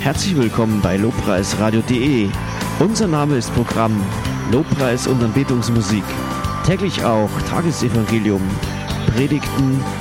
Herzlich willkommen bei lobpreisradio.de. Unser Name ist Programm Lobpreis und Anbetungsmusik. Täglich auch Tagesevangelium, Predigten,